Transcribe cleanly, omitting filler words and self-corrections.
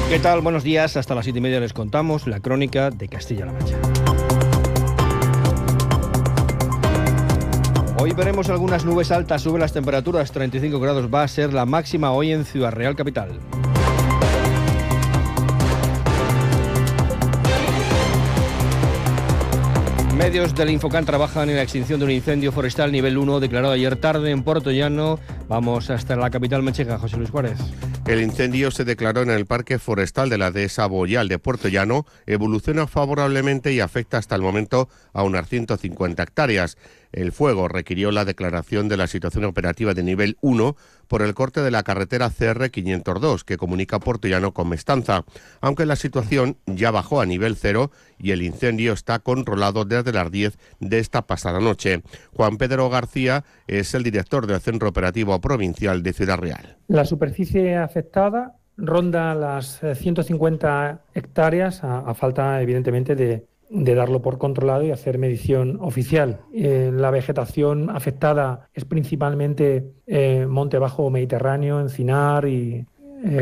¿Qué tal? Buenos días. Hasta las 7:30 les contamos la crónica de Castilla-La Mancha. Hoy veremos algunas nubes altas, suben las temperaturas, 35 grados va a ser la máxima hoy en Ciudad Real capital. Medios del Infocan trabajan en la extinción de un incendio forestal nivel 1 declarado ayer tarde en Portollano. Vamos hasta la capital manchega, José Luis Juárez. El incendio se declaró en el Parque Forestal de la Dehesa Boyal de Portollano, evoluciona favorablemente y afecta hasta el momento a unas 150 hectáreas. El fuego requirió la declaración de la situación operativa de nivel 1 por el corte de la carretera CR 502 que comunica Portollano con Mestanza, aunque la situación ya bajó a nivel 0 y el incendio está controlado desde las 10 de esta pasada noche. Juan Pedro García es el director del Centro Operativo Provincial de Ciudad Real. La superficie afectada ronda las 150 hectáreas a falta, evidentemente, de darlo por controlado y hacer medición oficial. La vegetación afectada es principalmente monte bajo mediterráneo, encinar y